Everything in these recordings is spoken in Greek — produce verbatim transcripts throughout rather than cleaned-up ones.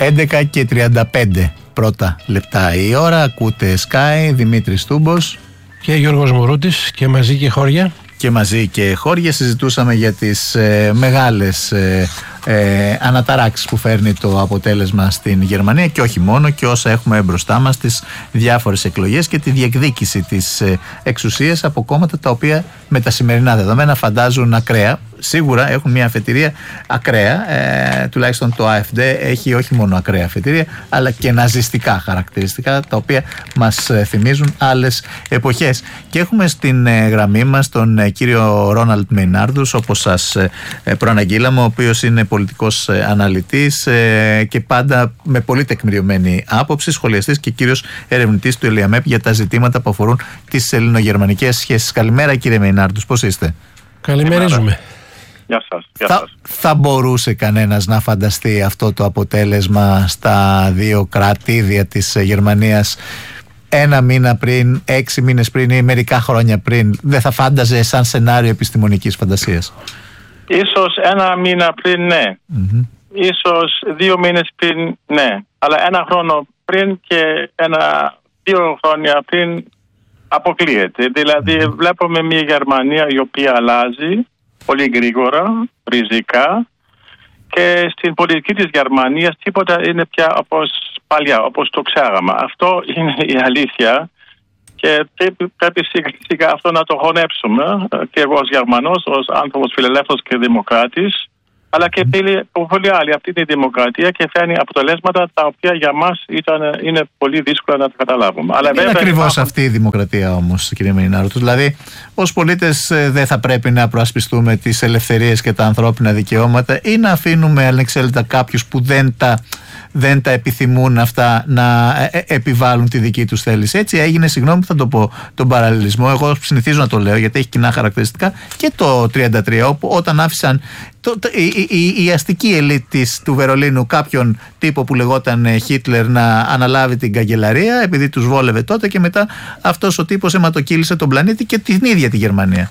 έντεκα και τριάντα πέντε πρώτα λεπτά η ώρα. Ακούτε Sky, Δημήτρης Τούμπος και Γιώργος Μουρούτης, και μαζί και χώρια. Και μαζί και χώρια συζητούσαμε για τις ε, μεγάλες ε, ε, αναταράξεις που φέρνει το αποτέλεσμα στην Γερμανία, και όχι μόνο, και όσα έχουμε μπροστά μας, τις διάφορες εκλογές και τη διεκδίκηση της ε, εξουσίας από κόμματα τα οποία με τα σημερινά δεδομένα φαντάζουν ακραία. Σίγουρα έχουν μια αφετηρία ακραία, ε, τουλάχιστον το AfD έχει όχι μόνο ακραία αφετηρία, αλλά και ναζιστικά χαρακτηριστικά, τα οποία μας ε, θυμίζουν άλλες εποχές. Και έχουμε στην ε, γραμμή μας τον ε, κύριο Ρόναλντ Μεϊνάρντους, όπως σας ε, ε, προαναγγείλαμε, ο οποίος είναι πολιτικός ε, αναλυτής ε, και πάντα με πολύ τεκμηριωμένη άποψη, σχολιαστής και κύριος ερευνητής του ΕΛΙΑΜΕΠ για τα ζητήματα που αφορούν τις ελληνογερμανικές σχέσεις. Καλημέρα, κύριε Μεϊνάρντους, πώς είστε? Καλημερίζουμε. Γεια σας, γεια θα, σας. θα μπορούσε κανένας να φανταστεί αυτό το αποτέλεσμα στα δύο κρατήδια της Γερμανίας ένα μήνα πριν, έξι μήνες πριν ή μερικά χρόνια πριν? Δεν θα φάνταζε σαν σενάριο επιστημονικής φαντασίας? Ίσως ένα μήνα πριν, ναι. Mm-hmm. Ίσως δύο μήνες πριν, ναι. Αλλά ένα χρόνο πριν και ένα δύο χρόνια πριν αποκλείεται. Δηλαδή mm-hmm. βλέπουμε μια Γερμανία η οποία αλλάζει πολύ γρήγορα, ριζικά, και στην πολιτική της Γερμανίας τίποτα είναι πια όπως παλιά, όπως το ξέραμε. Αυτό είναι η αλήθεια και πρέπει, πρέπει σιγά σιγά αυτό να το χωνέψουμε, και εγώ ως Γερμανός, ως άνθρωπος φιλελεύθερος και δημοκράτης, αλλά και πολλοί άλλοι. Αυτή είναι η δημοκρατία και φέρνει αποτελέσματα τα οποία για μας ήταν, είναι πολύ δύσκολα να τα καταλάβουμε. Αλλά είναι ακριβώς υπάρχουν... αυτή η δημοκρατία όμως, κύριε Μεϊνάρντους? Δηλαδή, ως πολίτες δεν θα πρέπει να προασπιστούμε τις ελευθερίες και τα ανθρώπινα δικαιώματα, ή να αφήνουμε ανεξέλεγκτα κάποιους που δεν τα, δεν τα επιθυμούν αυτά να επιβάλλουν τη δική τους θέληση? Έτσι έγινε, συγγνώμη που θα το πω τον παραλληλισμό, εγώ συνηθίζω να το λέω γιατί έχει κοινά χαρακτηριστικά, και το τριάντα τρία, όπου όταν άφησαν Το, το, η, η, η αστική ελίτ της, του Βερολίνου, κάποιον τύπο που λεγόταν Χίτλερ να αναλάβει την καγκελαρία επειδή τους βόλευε τότε, και μετά αυτός ο τύπος αιματοκύλησε τον πλανήτη και την ίδια τη Γερμανία.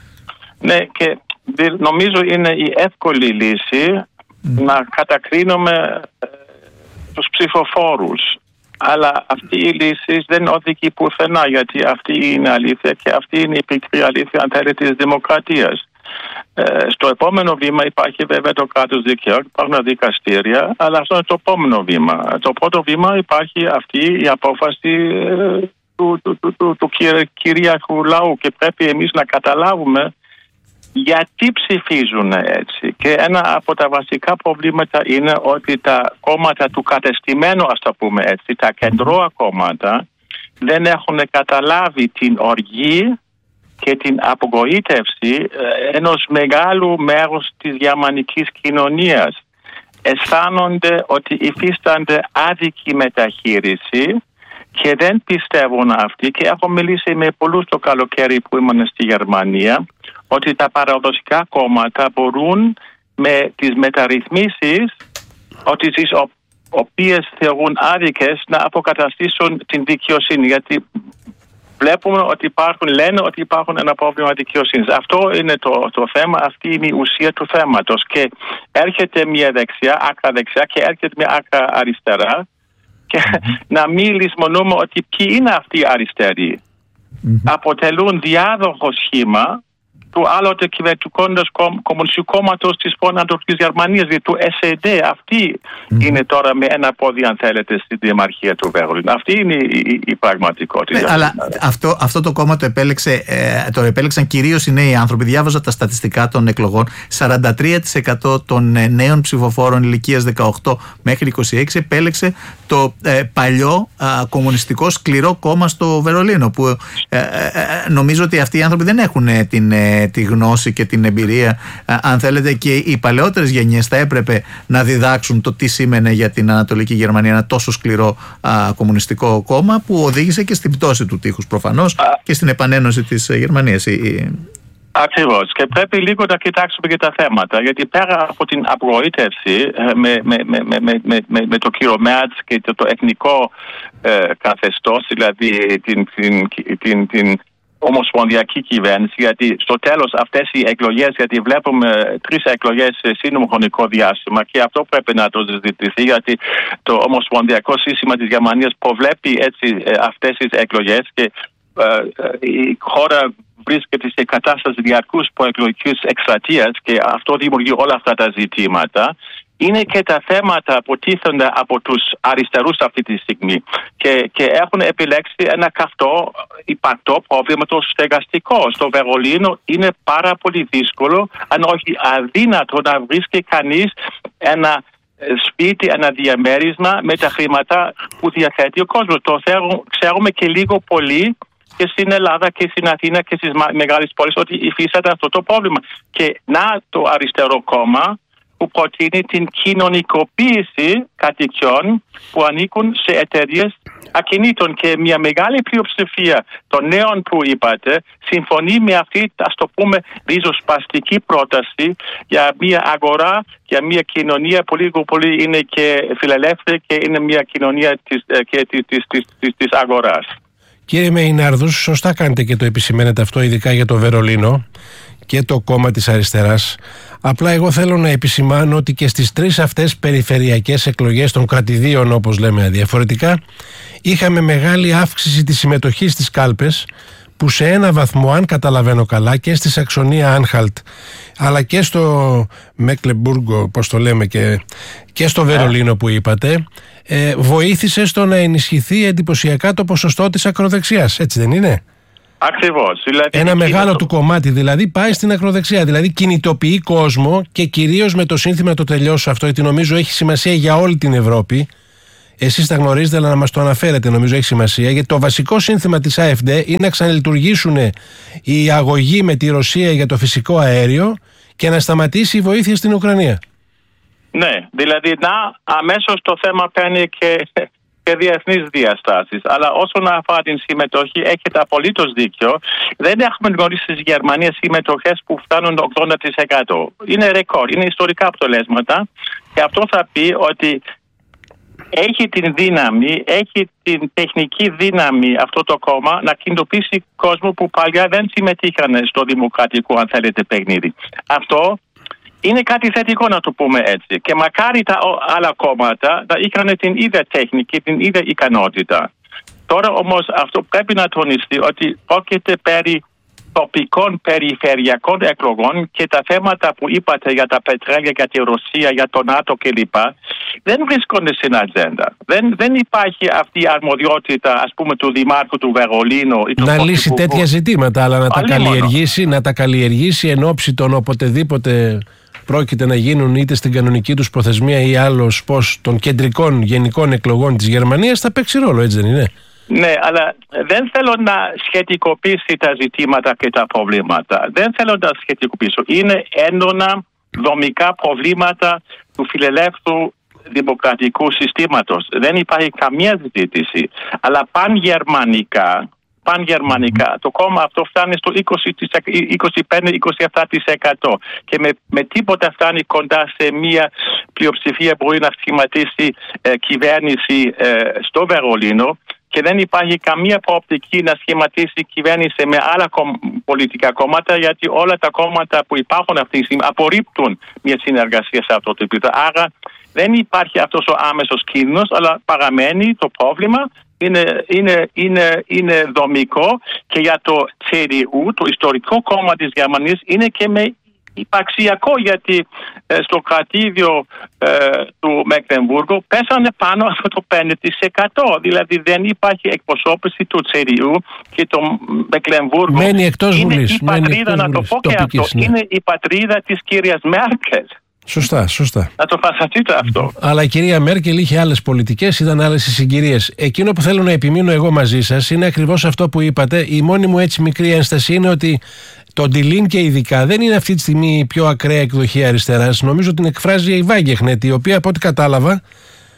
Ναι, και νομίζω είναι η εύκολη λύση mm. να κατακρίνουμε ε, τους ψηφοφόρους. Αλλά αυτή η λύση δεν οδηγεί πουθενά, γιατί αυτή είναι αλήθεια και αυτή είναι η πικρή αλήθεια, αν θέλετε, της δημοκρατίας. Ε, στο επόμενο βήμα υπάρχει βέβαια το κράτος δικαίου, υπάρχουν δικαστήρια, αλλά αυτό είναι το επόμενο βήμα. Το πρώτο βήμα υπάρχει αυτή η απόφαση ε, του, του, του, του, του κυρίαρχου λαού, και πρέπει εμείς να καταλάβουμε γιατί ψηφίζουν έτσι. Και ένα από τα βασικά προβλήματα είναι ότι τα κόμματα του κατεστημένου, ας το πούμε έτσι, τα κεντρώα κόμματα, δεν έχουν καταλάβει την οργή και την απογοήτευση ενός μεγάλου μέρους της γερμανικής κοινωνίας. Αισθάνονται ότι υφίστανται άδικη μεταχείριση και δεν πιστεύουν αυτοί, και έχω μιλήσει με πολλούς το καλοκαίρι που ήμουν στη Γερμανία, ότι τα παραδοσιακά κόμματα μπορούν με τις μεταρρυθμίσεις, ότι τις οποίες θεωρούν άδικες, να αποκαταστήσουν την δικαιοσύνη, γιατί βλέπουμε ότι υπάρχουν, λένε ότι υπάρχουν ένα πρόβλημα δικαιοσύνης. Αυτό είναι το, το θέμα, αυτή είναι η ουσία του θέματος. Και έρχεται μια δεξιά, άκρα δεξιά, και έρχεται μια άκρα αριστερά, και mm-hmm. να μην λησμονούμε ότι ποιοι είναι αυτοί οι αριστεροί. Mm-hmm. Αποτελούν διάδοχο σχήμα του άλλοτε κυβερνητικόντος κομμουνιστικού κόμματος της πρώην Ανατολικής Γερμανίας, δηλαδή του ες εν ντι. Αυτή mm. είναι τώρα με ένα πόδι, αν θέλετε, στη Δημαρχία του Βερολίνου. Αυτή είναι η, η, η πραγματικότητα. Ναι, αλλά αυτό, αυτό το κόμμα το, επέλεξε, ε, το επέλεξαν κυρίως οι νέοι άνθρωποι. Διάβαζα τα στατιστικά των εκλογών. σαράντα τρία τοις εκατό των νέων ψηφοφόρων ηλικίας δεκαοκτώ μέχρι είκοσι έξι επέλεξε το ε, παλιό ε, κομμουνιστικό σκληρό κόμμα στο Βερολίνο, που ε, ε, ε, νομίζω ότι αυτοί οι άνθρωποι δεν έχουν ε, την τη γνώση και την εμπειρία, αν θέλετε, και οι παλαιότερες γενιές θα έπρεπε να διδάξουν το τι σήμαινε για την Ανατολική Γερμανία ένα τόσο σκληρό α, κομμουνιστικό κόμμα, που οδήγησε και στην πτώση του τείχους προφανώς και στην επανένωση της Γερμανίας. Ακριβώς. Και πρέπει λίγο να κοιτάξουμε και τα θέματα, γιατί πέρα από την απογοήτευση με, με, με, με, με, με, με το κύριο Μέρτς και το, το εθνικό ε, καθεστώς, δηλαδή την, την, την, την ομοσπονδιακή κυβέρνηση, γιατί στο τέλος αυτές οι εκλογές, γιατί βλέπουμε τρεις εκλογές σε σύντομο χρονικό διάστημα και αυτό πρέπει να το συζητηθεί, γιατί το ομοσπονδιακό σύστημα της Γερμανίας προβλέπει έτσι αυτές τις εκλογές και ε, η χώρα βρίσκεται σε κατάσταση διαρκούς προεκλογικής εκστρατείας και αυτό δημιουργεί όλα αυτά τα ζητήματα. Είναι και τα θέματα που τίθενται από τους αριστερούς αυτή τη στιγμή και, και έχουν επιλέξει ένα καυτό υπαρκτό πρόβλημα το στεγαστικό. Στο Βερολίνο είναι πάρα πολύ δύσκολο, αν όχι αδύνατο, να βρίσκει κανείς ένα σπίτι, ένα διαμέρισμα με τα χρήματα που διαθέτει ο κόσμος. Το ξέρουμε και λίγο πολύ και στην Ελλάδα και στην Αθήνα και στις μεγάλες πόλεις ότι υφίσταται αυτό το πρόβλημα. Και να το αριστερό κόμμα που προτείνει την κοινωνικοποίηση κατοικιών που ανήκουν σε εταιρείες ακινήτων και μια μεγάλη πλειοψηφία των νέων που είπατε συμφωνεί με αυτή, ας το πούμε, ριζοσπαστική πρόταση για μια αγορά, για μια κοινωνία που λίγο πολύ είναι και φιλελεύθερη και είναι μια κοινωνία της, και της, της, της, της, της αγοράς. Κύριε Μεϊνάρδους, σωστά κάνετε και το επισημαίνετε αυτό, ειδικά για το Βερολίνο και το κόμμα της αριστεράς. Απλά εγώ θέλω να επισημάνω ότι και στις τρεις αυτές περιφερειακές εκλογές των κρατηδίων, όπως λέμε αδιαφορετικά, είχαμε μεγάλη αύξηση της συμμετοχής στις κάλπες, που σε ένα βαθμό, αν καταλαβαίνω καλά, και στη Σαξονία Άνχαλτ αλλά και στο Μέκλεμπουργκο, πώς το λέμε, και, και στο Βερολίνο που είπατε, ε, βοήθησε στο να ενισχυθεί εντυπωσιακά το ποσοστό της ακροδεξιάς, έτσι δεν είναι? Ακριβώς. Δηλαδή, ένα μεγάλο το... του κομμάτι δηλαδή πάει στην ακροδεξιά, δηλαδή κινητοποιεί κόσμο και κυρίως με το σύνθημα, το τελειώσω αυτό γιατί νομίζω έχει σημασία για όλη την Ευρώπη. Εσείς τα γνωρίζετε, αλλά να μας το αναφέρετε, νομίζω έχει σημασία, γιατί το βασικό σύνθημα της AfD είναι να ξαναλειτουργήσουν οι αγωγοί με τη Ρωσία για το φυσικό αέριο και να σταματήσει η βοήθεια στην Ουκρανία. Ναι, δηλαδή να αμέσως το θέμα παίρνει και, και διεθνείς διαστάσεις. Αλλά όσον αφορά την συμμετοχή, έχετε απολύτως δίκιο. Δεν έχουμε γνωρίσει στη Γερμανία συμμετοχές που φτάνουν ογδόντα τοις εκατό. Είναι ρεκόρ, είναι ιστορικά αποτελέσματα και αυτό θα πει ότι έχει την δύναμη, έχει την τεχνική δύναμη αυτό το κόμμα να κινητοποιήσει κόσμο που παλιά δεν συμμετείχαν στο δημοκρατικό, αν θέλετε, παιχνίδι. Αυτό είναι κάτι θετικό, να το πούμε έτσι. Και μακάρι τα άλλα κόμματα να είχαν την ίδια τεχνική, την ίδια ικανότητα. Τώρα όμως αυτό πρέπει να τονιστεί ότι πρόκειται περί τοπικών περιφερειακών εκλογών και τα θέματα που είπατε για τα πετρέλαια, για τη Ρωσία, για το ΝΑΤΟ κλπ. Δεν βρίσκονται στην ατζέντα. Δεν, δεν υπάρχει αυτή η αρμοδιότητα, ας πούμε, του Δημάρχου του Βερολίνου. Να λύσει τέτοια ζητήματα, αλλά να τα, καλλιεργήσει, να τα καλλιεργήσει εν ώψη των οποτεδήποτε πρόκειται να γίνουν είτε στην κανονική τους προθεσμία ή άλλος πώς των κεντρικών γενικών εκλογών της Γερμανίας, θα παίξει ρόλο, έτσι δεν είναι? Ναι, αλλά δεν θέλω να σχετικοποιήσει τα ζητήματα και τα προβλήματα. Δεν θέλω να σχετικοποιήσω. Είναι έντονα δομικά προβλήματα του φιλελεύθερου δημοκρατικού συστήματος. Δεν υπάρχει καμία συζήτηση. Αλλά παν-γερμανικά, παν-γερμανικά, το κόμμα αυτό φτάνει στο είκοσι πέντε με είκοσι επτά τοις εκατό και με, με τίποτα φτάνει κοντά σε μια πλειοψηφία που μπορεί να σχηματίσει ε, κυβέρνηση ε, στο Βερολίνο. Και δεν υπάρχει καμία προοπτική να σχηματίσει κυβέρνηση με άλλα πολιτικά κόμματα, γιατί όλα τα κόμματα που υπάρχουν αυτή τη στιγμή απορρίπτουν μια συνεργασία σε αυτό το επίπεδο. Άρα δεν υπάρχει αυτός ο άμεσος κίνδυνος, αλλά παραμένει το πρόβλημα. Είναι, είναι, είναι, είναι δομικό και για το τσέ ντι γιου, το ιστορικό κόμμα της Γερμανίας, είναι και με υπαρξιακό, γιατί ε, στο κρατήδιο ε, του Μεκλεμβούργου πέσανε πάνω από το πέντε τοις εκατό. Δηλαδή δεν υπάρχει εκπροσώπηση του τσέ ντι γιου και το Μεκλεμβούργο. Μένει εκτός είναι βουλής. η πατρίδα, να το πω και αυτό, ναι. Είναι η πατρίδα της κυρίας Μέρκελ. Σωστά, σωστά. Να το φανταστείτε αυτό. Αλλά η κυρία Μέρκελ είχε άλλες πολιτικές, ήταν άλλες οι συγκυρίες. Εκείνο που θέλω να επιμείνω εγώ μαζί σας είναι ακριβώς αυτό που είπατε. Η μόνη μου έτσι μικρή ένσταση είναι ότι το Die Linke ειδικά δεν είναι αυτή τη στιγμή η πιο ακραία εκδοχή αριστεράς. Νομίζω ότι την εκφράζει η Wagenknecht, η οποία από ό,τι κατάλαβα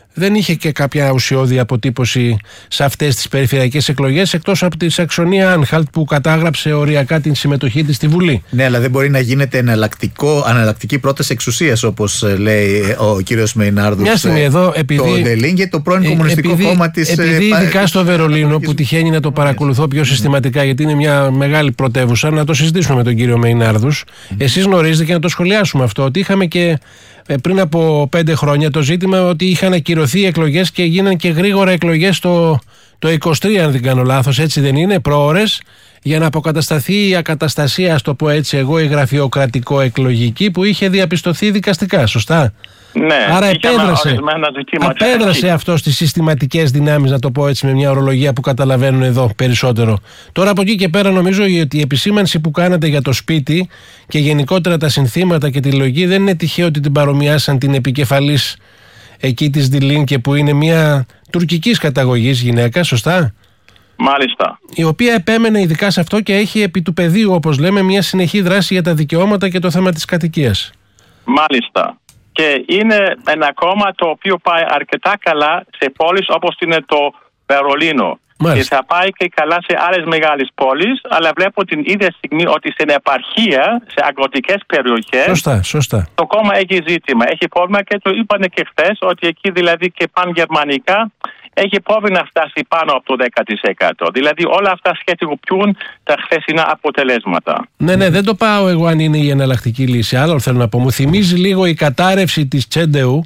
δεν είχε και κάποια ουσιώδη αποτύπωση σε αυτές τις περιφερειακές εκλογές, εκτός από τη Σαξονία Άνχαλτ που κατάγραψε οριακά την συμμετοχή της στη Βουλή. Ναι, αλλά δεν μπορεί να γίνεται εναλλακτική πρόταση εξουσίας, όπως λέει ο κύριος Μεϊνάρδους. Μια στιγμή εδώ, επειδή, το Ντελίνγκε, το πρώην Κομμουνιστικό επειδή, Κόμμα της. Επειδή ειδικά στο Βερολίνο, που τυχαίνει να το παρακολουθώ πιο συστηματικά, γιατί είναι μια μεγάλη πρωτεύουσα, να το συζητήσουμε με τον κύριο Μεϊνάρδους. Εσείς γνωρίζετε, και να το σχολιάσουμε αυτό, ότι είχαμε και πριν από πέντε χρόνια το ζήτημα ότι είχαν ακυρωθεί εκλογές και γίναν και γρήγορα εκλογές το, το είκοσι τρία, αν δεν κάνω λάθος, έτσι δεν είναι, προώρες, για να αποκατασταθεί η ακαταστασία, ας το πω έτσι εγώ, η γραφειοκρατικό-εκλογική που είχε διαπιστωθεί δικαστικά, σωστά? Ναι, άρα επέδρασε, απέδρασε αυτό στις συστηματικές δυνάμεις, να το πω έτσι με μια ορολογία που καταλαβαίνουν εδώ περισσότερο. Τώρα από εκεί και πέρα νομίζω ότι η επισήμανση που κάνατε για το σπίτι και γενικότερα τα συνθήματα και τη λογική δεν είναι τυχαίο ότι την παρομοιάσαν την επικεφαλής εκεί της Ντιλίνκε, που είναι μια τουρκικής καταγωγής γυναίκα, σωστά? Μάλιστα. Η οποία επέμενε ειδικά σε αυτό και έχει επί του πεδίου, όπως λέμε, μια συνεχή δράση για τα δικαιώματα και το θέμα της κατοικίας. Μάλιστα. Και είναι ένα κόμμα το οποίο πάει αρκετά καλά σε πόλεις όπως είναι το Βερολίνο. Μάλιστα. Και θα πάει και καλά σε άλλες μεγάλες πόλεις, αλλά βλέπω την ίδια στιγμή ότι στην επαρχία, σε αγροτικές περιοχές, σωστά, σωστά. το κόμμα έχει ζήτημα. Έχει πρόβλημα και το είπανε και χθες, ότι εκεί δηλαδή και παν-γερμανικά έχει πρόβλημα να φτάσει πάνω από το δέκα τοις εκατό. Δηλαδή όλα αυτά σχετικοποιούν τα χθεσινά αποτελέσματα. Ναι, ναι, δεν το πάω εγώ αν είναι η εναλλακτική λύση. Άλλο θέλω να πω. Μου θυμίζει λίγο η κατάρρευση της Τσέντεου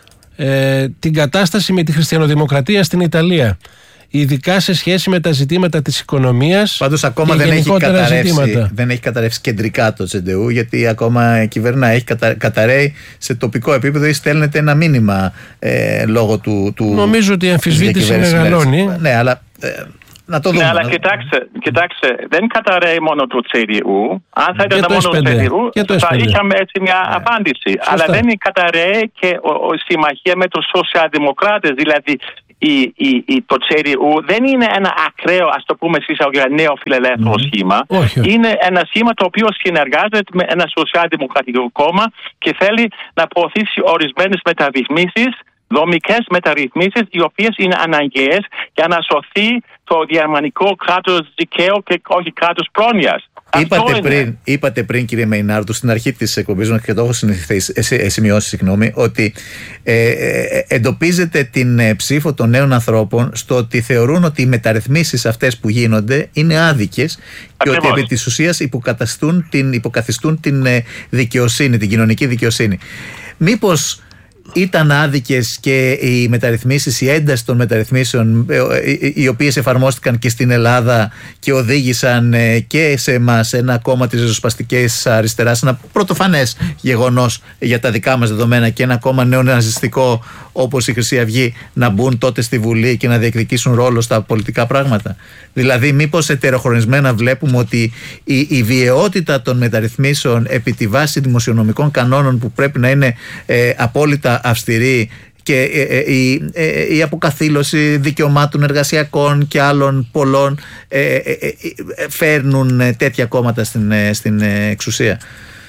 ε, την κατάσταση με τη χριστιανοδημοκρατία στην Ιταλία. Ειδικά σε σχέση με τα ζητήματα της οικονομίας. Πάντως ακόμα δεν έχει, καταρρεύσει, δεν έχει καταρρεύσει κεντρικά το Τσεντεού, γιατί ακόμα κυβερνά, έχει κατα, καταρρεύει σε τοπικό επίπεδο ή στέλνεται ένα μήνυμα ε, λόγω του, του. Νομίζω ότι η αμφισβήτηση μεγαλώνει. Ναι, αλλά ε, να το δούμε. Ναι, αλλά κοιτάξτε, κοιτάξτε, δεν καταραίει μόνο το Τσεντεού. Αν θα ήταν μόνο το Τσεντεού, θα είχαμε έτσι μια yeah. απάντηση. Σωστά. Αλλά δεν καταραίει και η συμμαχία με τους σοσιαλδημοκράτες, δηλαδή. Η, η, η, το Τσεντεού δεν είναι ένα ακραίο, ας το πούμε εισαγωγικά, νέο φιλελεύθερο mm. σχήμα. Όχι. Είναι ένα σχήμα το οποίο συνεργάζεται με ένα σοσιαλδημοκρατικό κόμμα και θέλει να προωθήσει ορισμένες μεταρρυθμίσεις, δομικές μεταρρυθμίσεις, οι οποίες είναι αναγκαίες για να σωθεί το γερμανικό κράτος δικαίου και όχι κράτος πρόνοιας. Είπατε πριν, είπατε πριν, κύριε Μεϊνάρδου, στην αρχή της εκπομπής μας, και το έχω σημειώσει, συγγνώμη, ότι ε, ε, εντοπίζετε την ε, ψήφο των νέων ανθρώπων στο ότι θεωρούν ότι οι μεταρρυθμίσεις αυτές που γίνονται είναι άδικες. Ακριβώς. Και ότι επί της ουσίας υποκαθιστούν την, υποκαθιστούν την ε, δικαιοσύνη, την κοινωνική δικαιοσύνη. Μήπως ήταν άδικες και οι μεταρρυθμίσεις, η ένταση των μεταρρυθμίσεων, οι οποίες εφαρμόστηκαν και στην Ελλάδα και οδήγησαν και σε εμάς, ένα κόμμα της ριζοσπαστικής αριστεράς, ένα πρωτοφανές γεγονός για τα δικά μας δεδομένα, και ένα κόμμα νεοναζιστικό όπως η Χρυσή Αυγή, να μπουν τότε στη Βουλή και να διεκδικήσουν ρόλο στα πολιτικά πράγματα? Δηλαδή, μήπως ετεροχρονισμένα βλέπουμε ότι η, η βιαιότητα των μεταρρυθμίσεων επί τη βάση δημοσιονομικών κανόνων, που πρέπει να είναι ε, απόλυτα αυστηρή, και ε, ε, η, ε, η αποκαθήλωση δικαιωμάτων εργασιακών και άλλων πολλών ε, ε, ε, ε, φέρνουν τέτοια κόμματα στην, ε, στην ε, εξουσία.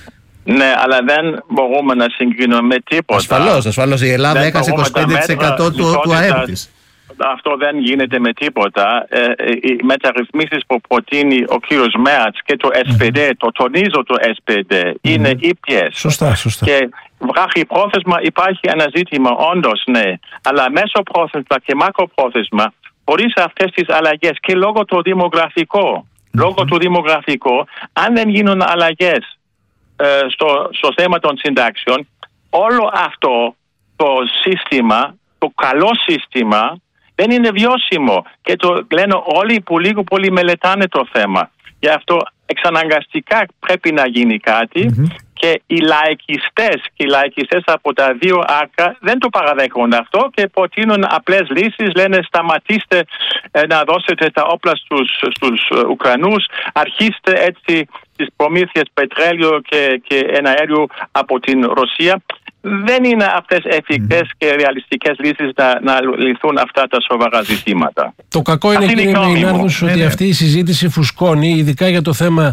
Ναι, αλλά δεν μπορούμε να συγκρίνουμε με τίποτα. Ασφαλώς, ασφαλώς. Η Ελλάδα έκασε είκοσι πέντε τοις εκατό του, του ΑΕΠ της. Αυτό δεν γίνεται με τίποτα. Ε, οι μεταρρυθμίσεις που προτείνει ο κύριος Μέρτς και το ες πι ντι, mm. το τονίζω το ες πι ντι, mm. είναι ήπιες. Σωστά, σωστά. Και βράχυπρόθεσμα υπάρχει ένα ζήτημα, όντως, ναι. Αλλά μέσοπρόθεσμα και μακροπρόθεσμα, χωρίς αυτές τις αλλαγές και λόγω του δημογραφικού, mm-hmm. λόγω του δημογραφικού, αν δεν γίνουν αλλαγές ε, στο, στο θέμα των συντάξεων, όλο αυτό το σύστημα, το καλό σύστημα, δεν είναι βιώσιμο, και το λένε όλοι που λίγο πολύ μελετάνε το θέμα. Γι' αυτό εξαναγκαστικά πρέπει να γίνει κάτι, mm-hmm. και οι λαϊκιστές και οι λαϊκιστές από τα δύο άρκα δεν το παραδέχονται αυτό και προτείνουν απλές λύσεις. Λένε σταματήστε ε, να δώσετε τα όπλα στους, στους Ουκρανούς, αρχίστε έτσι τις προμήθειες πετρέλαιο και, και εναέριου από την Ρωσία. Δεν είναι αυτές εφικτές mm. και ρεαλιστικές λύσεις να, να λυθούν αυτά τα σοβαρά ζητήματα. Το κακό είναι, κύριε Μεϊνάρδους, ότι αυτή η συζήτηση φουσκώνει, ειδικά για το θέμα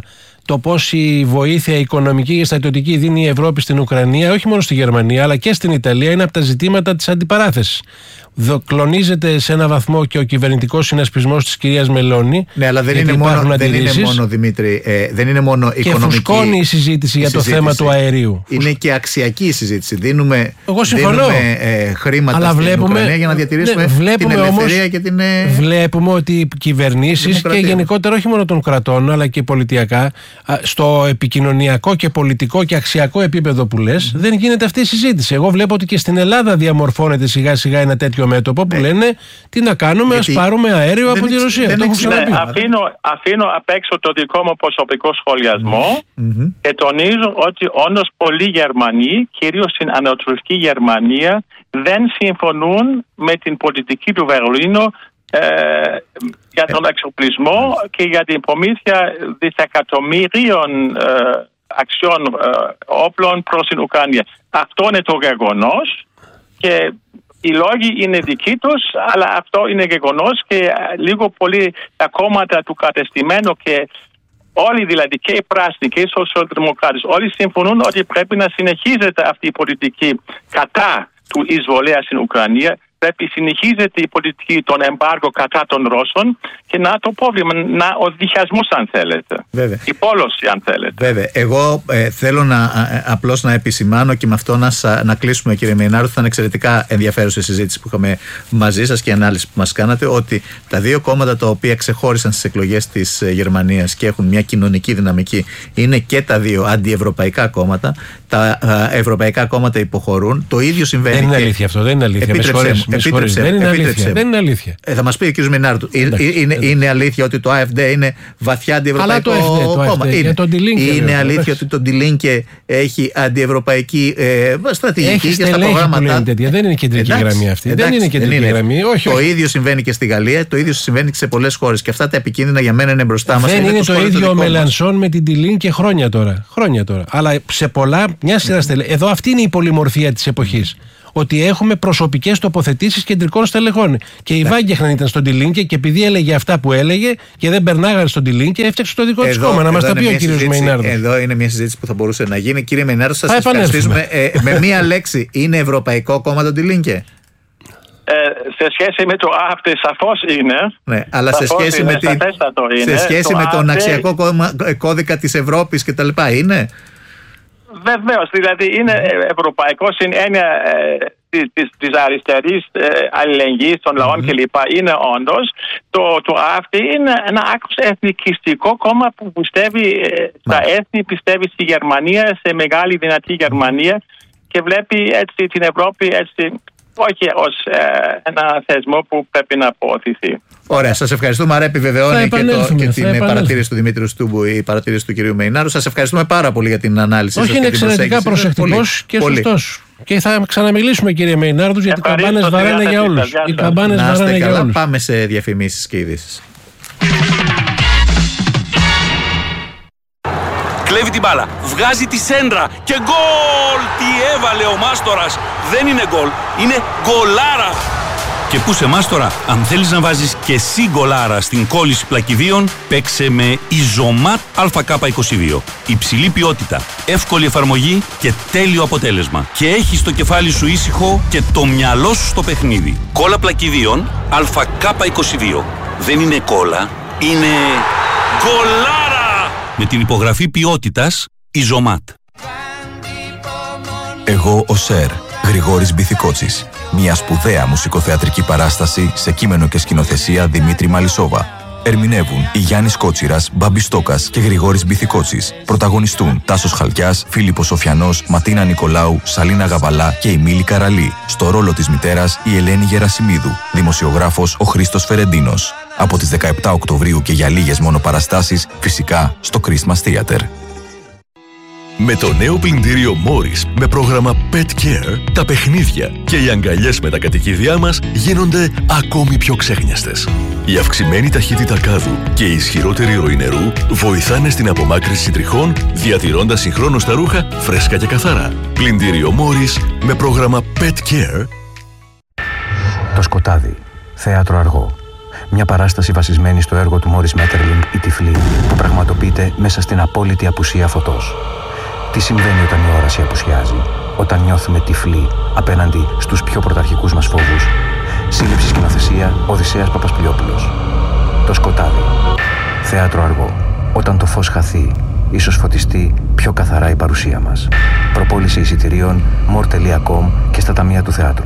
το πόση βοήθεια οικονομική και στρατιωτική δίνει η Ευρώπη στην Ουκρανία, όχι μόνο στη Γερμανία αλλά και στην Ιταλία, είναι από τα ζητήματα της αντιπαράθεσης. Κλονίζεται σε ένα βαθμό και ο κυβερνητικός συνασπισμός της κυρίας Μελώνη. Ναι, αλλά δεν είναι μόνο, δεν είναι μόνο, Δημήτρη, ε, δεν είναι μόνο και οικονομική. Και φουσκώνει η συζήτηση η για συζήτηση. Το θέμα του αερίου. Είναι και αξιακή η συζήτηση. Δίνουμε, Εγώ συμφωνώ. δίνουμε ε, χρήματα αλλά στην βλέπουμε, Ουκρανία για να διατηρήσουμε ναι, την ελευθερία όμως, και την. Ε, βλέπουμε ότι οι κυβερνήσεις και γενικότερα όχι μόνο των κρατών αλλά και πολιτιακά, στο επικοινωνιακό και πολιτικό και αξιακό επίπεδο που λες, mm. δεν γίνεται αυτή η συζήτηση. Εγώ βλέπω ότι και στην Ελλάδα διαμορφώνεται σιγά σιγά ένα τέτοιο μέτωπο που ναι. λένε τι να κάνουμε, ας πάρουμε αέριο από τη Ρωσία. Δεν το έχω ναι, αφήνω, αφήνω απ' έξω το δικό μου προσωπικό σχολιασμό mm-hmm. και τονίζω ότι όντως πολλοί Γερμανοί, κυρίως στην Ανατολική Γερμανία, δεν συμφωνούν με την πολιτική του Βερολίνου ε, για τον εξοπλισμό και για την προμήθεια δισεκατομμύριων ε, αξιών ε, όπλων προς την Ουκρανία. Αυτό είναι το γεγονός και οι λόγοι είναι δικοί τους, αλλά αυτό είναι γεγονός και λίγο πολύ τα κόμματα του κατεστημένου και όλοι δηλαδή και οι πράσινοι και οι σοσιαλδημοκράτες όλοι συμφωνούν ότι πρέπει να συνεχίζεται αυτή η πολιτική κατά του εισβολέα στην Ουκρανία. Πρέπει συνεχίζεται η πολιτική των εμπάργων κατά των Ρώσων και να το πρόβλημα, να ο διχασμός αν θέλετε. Βέβαια. Η πόλωση αν θέλετε. Βέβαια. Εγώ ε, θέλω να, ε, απλώς να επισημάνω και με αυτό να, να κλείσουμε, κύριε Μεϊνάρου. Θα είναι εξαιρετικά ενδιαφέρουσα η συζήτηση που είχαμε μαζί σας και η ανάλυση που μας κάνατε, ότι τα δύο κόμματα τα οποία ξεχώρισαν στις εκλογές της Γερμανίας και έχουν μια κοινωνική δυναμική είναι και τα δύο αντιευρωπαϊκά κόμματα. Τα ε, ευρωπαϊκά κόμματα υποχωρούν. Το ίδιο συμβαίνει. Δεν είναι και... αλήθεια αυτό. Δεν είναι αλήθεια. Επίτρεψε μου. Επίτρεψε, δεν, είναι επίτρεψε. δεν είναι αλήθεια. Ε, θα μας πει ο κ. Μεϊνάρου, είναι, είναι, είναι αλήθεια ότι το AfD είναι βαθιά αντιευρωπαϊκό κόμμα? Είναι, το είναι αλήθεια ότι το Die Linke έχει αντιευρωπαϊκή ε, στρατηγική έχει και στα προγράμματα. Δεν είναι κεντρική εντάξει, γραμμή αυτή. Εντάξει, δεν είναι κεντρική είναι. γραμμή. Όχι, το όχι. ίδιο συμβαίνει και στη Γαλλία, το ίδιο συμβαίνει και σε πολλές χώρες. Και αυτά τα επικίνδυνα για μένα είναι μπροστά μας. Δεν είναι, είναι το ίδιο ο Μελανσόν με την Die Linke χρόνια τώρα. Χρόνια τώρα. Αλλά σε πολλά, μια σειρά στελέχη. Εδώ αυτή είναι η πολυμορφία της εποχής. Ότι έχουμε προσωπικές τοποθετήσεις κεντρικών στελεχών. Και η Βάγκεχναν ήταν στον Die Linke και επειδή έλεγε αυτά που έλεγε και δεν περνάγανε στον Die Linke, έφτιαξε το δικό της κόμμα. Να μας τα πει ο κύριος Μεϊνάρδος. Εδώ είναι μια συζήτηση που θα μπορούσε να γίνει. Κύριε Μεϊνάρδο, σας ευχαριστήσουμε. Ε, με μία λέξη, είναι ευρωπαϊκό κόμμα το Die Linke? Ε, σε σχέση με το AfD σαφώς είναι. Ναι, αλλά σε σχέση, με, την, σε σχέση το με τον AfD... αξιακό κόμμα, κώδικα της Ευρώπης και τα λοιπά, είναι? Βεβαίως, δηλαδή είναι ευρωπαϊκό στην έννοια ε, της, της, της αριστερής ε, αλληλεγγύης των λαών mm-hmm. κλπ. Είναι όντως. Το, το AfD είναι ένα άκρως εθνικιστικό κόμμα που πιστεύει ε, στα mm-hmm. έθνη, πιστεύει στη Γερμανία, σε μεγάλη δυνατή Γερμανία και βλέπει έτσι την Ευρώπη έτσι, όχι ως ε, ένα θεσμό που πρέπει να προωθηθεί. Ωραία, σας ευχαριστούμε. Άρα επιβεβαιώνει και, το, και την παρατήρηση του Δημήτρου Στούμπου, η παρατήρηση του κυρίου Μεϊνάρου. Σας ευχαριστούμε πάρα πολύ για την ανάλυση. Όχι, σας είναι και την εξαιρετικά προσεκτικός και σωστός. Και θα ξαναμιλήσουμε, κύριε Μεϊνάρδου, γιατί οι καμπάνες βαράνε για όλους. Οι καμπάνες βαράνε για όλους. Πάμε σε διαφημίσεις και ειδήσεις. Κλέβει την μπάλα, βγάζει τη σέντρα και γκολ! Τι έβαλε ο Μάστορας! Δεν είναι γκολ, είναι γκολάρα! Και πού σε Μάστορα, αν θέλεις να βάζεις και εσύ γκολάρα στην κόλληση πλακιδίων, παίξε με Ιζωμάτ Α Κ είκοσι δύο. Υψηλή ποιότητα, εύκολη εφαρμογή και τέλειο αποτέλεσμα. Και έχεις το κεφάλι σου ήσυχο και το μυαλό σου στο παιχνίδι. Κόλλα πλακιδίων Α Κ είκοσι δύο. Δεν είναι κόλλα, είναι γκολάρα! Με την υπογραφή ποιότητας Ιζωμάτ. Εγώ ο Σερ, Γρηγόρης Μπιθικότσης. Μια σπουδαία μουσικοθεατρική παράσταση σε κείμενο και σκηνοθεσία Δημήτρη Μαλισσόβα. Ερμηνεύουν η Γιάννης Κότσιρας, Μπάμπης Στόκας και Γρηγόρης Μπιθικότσης. Πρωταγωνιστούν Τάσος Χαλκιάς, Φίλιππος Σοφιανός, Ματίνα Νικολάου, Σαλίνα Γαβαλά και η Μίλη Καραλή. Στο ρόλο της μητέρας η Ελένη Γερασιμίδου. Δημοσιογράφος ο Χρήστος Φερεντίνος. Από τις δεκαεπτά Οκτωβρίου και για λίγες μόνο παραστάσεις, φυσικά στο Christmas Theater. Με το νέο πλυντήριο Morris με πρόγραμμα Pet Care, τα παιχνίδια και οι αγκαλιές με τα κατοικίδια μας γίνονται ακόμη πιο ξέχνιαστες. Η αυξημένη ταχύτητα κάδου και η ισχυρότερη ροή νερού βοηθάνε στην απομάκρυνση τριχών, διατηρώντας συγχρόνως τα ρούχα φρέσκα και καθαρά. Πλυντήριο Morris με πρόγραμμα Pet Care. Το σκοτάδι, θέατρο αργό. Μια παράσταση βασισμένη στο έργο του Μόρις Μέττερλινγκ «Η Τυφλή», που πραγματοποιείται μέσα στην απόλυτη απουσία φωτός. Τι συμβαίνει όταν η όραση απουσιάζει, όταν νιώθουμε τυφλοί απέναντι στους πιο πρωταρχικούς μας φόβους? Σύλληψη σκηνοθεσία Οδυσσέας Παπασπλιόπουλος. Το σκοτάδι. Θέατρο αργό. Όταν το φως χαθεί, ίσως φωτιστεί πιο καθαρά η παρουσία μας. Προπόληση εισιτηρίων more τελεία com και στα ταμεία του θεάτρου.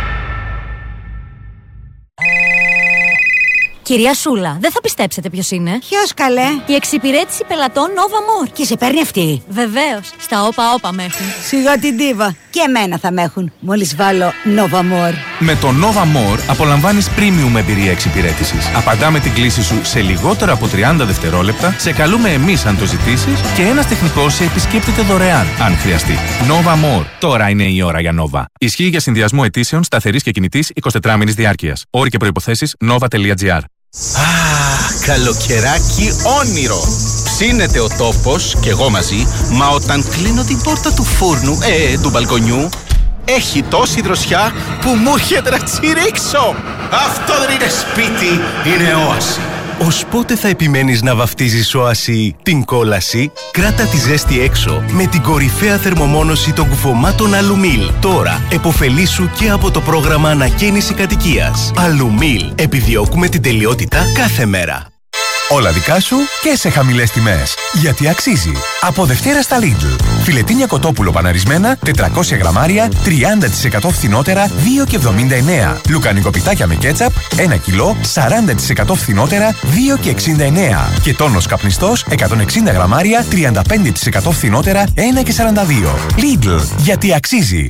Κυρία Σούλα, δεν θα πιστέψετε ποιος είναι. Ποιος, καλέ? Η εξυπηρέτηση πελατών Nova More. Και σε παίρνει αυτή? Βεβαίως. Στα όπα όπα με έχουν. Σιγά την ντίβα. Και εμένα θα με έχουν, μόλις βάλω Nova More. Με το Nova More απολαμβάνεις premium εμπειρία εξυπηρέτησης. Απαντάμε την κλήση σου σε λιγότερο από τριάντα δευτερόλεπτα, σε καλούμε εμείς αν το ζητήσεις και ένας τεχνικός σε επισκέπτεται δωρεάν, αν χρειαστεί. Nova More. Τώρα είναι η ώρα για Nova. Ισχύει για συνδυασμό αιτήσεων σταθερής και κινητής εικοσιτετράμηνης διάρκειας. Όροι και προϋποθέσεις nova τελεία gr. Α, καλοκαιράκι όνειρο. Ψήνεται ο τόπος και εγώ μαζί, μα όταν κλείνω την πόρτα του φούρνου, ε, του μπαλκονιού, έχει τόση δροσιά που μου έρχεται να τσιρίξω. Αυτό δεν είναι σπίτι, είναι όαση. Ως πότε θα επιμένεις να βαφτίζεις όαση την κόλαση? Κράτα τη ζέστη έξω με την κορυφαία θερμομόνωση των κουφωμάτων Αλουμίλ. Τώρα εποφελήσου και από το πρόγραμμα ανακαίνιση κατοικίας. Αλουμίλ. Επιδιώκουμε την τελειότητα κάθε μέρα. Όλα δικά σου και σε χαμηλές τιμές. Γιατί αξίζει. Από Δευτέρα στα Lidl. Φιλετίνια κοτόπουλο παναρισμένα, τετρακόσια γραμμάρια, τριάντα τοις εκατό φθηνότερα, δύο και εβδομήντα εννέα. Λουκανικοπιτάκια με κέτσαπ, ένα κιλό, σαράντα τοις εκατό φθηνότερα, δύο και εξήντα εννέα. Και τόνος καπνιστός, εκατόν εξήντα γραμμάρια, τριάντα πέντε τοις εκατό φθηνότερα, ένα και σαράντα δύο. Lidl. Γιατί αξίζει.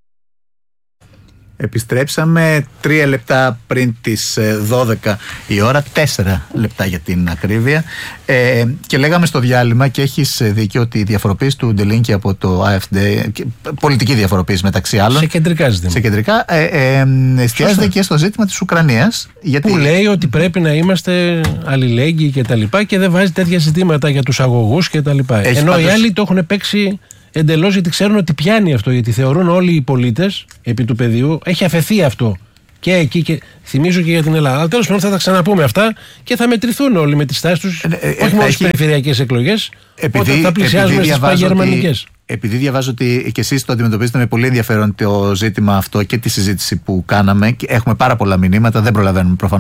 Επιστρέψαμε τρία λεπτά πριν τις δώδεκα η ώρα, τέσσερα λεπτά για την ακρίβεια, ε, και λέγαμε στο διάλειμμα, και έχεις δίκιο, ότι η διαφοροποίηση του Ντελίνκη από το έι εφ ντι, πολιτική διαφοροποίηση μεταξύ άλλων, σε κεντρικά ζητήματα, σε κεντρικά, ε, ε, εστιάζεται και στο ζήτημα της Ουκρανίας, γιατί... που λέει ότι πρέπει να είμαστε αλληλέγγυοι και τα λοιπά, και δεν βάζει τέτοια ζητήματα για τους αγωγούς και τα λοιπά. Ενώ πάντως... οι άλλοι το έχουν παίξει εντελώς, γιατί ξέρουν ότι πιάνει αυτό, γιατί θεωρούν όλοι οι πολίτες επί του πεδίου, έχει αφαιθεί αυτό και εκεί, και θυμίζω και για την Ελλάδα. Αλλά τέλος πάντων θα τα ξαναπούμε αυτά και θα μετρηθούν όλοι με τις στάσεις τους, ε, ε, όχι μόνο στις περιφερειακές εκλογές, επειδή, όταν θα πλησιάζουμε στις παγερμανικές. Επειδή διαβάζω ότι και εσείς το αντιμετωπίζετε με πολύ ενδιαφέρον το ζήτημα αυτό και τη συζήτηση που κάναμε, και έχουμε πάρα πολλά μηνύματα, δεν προλαβαίνουμε προφανώς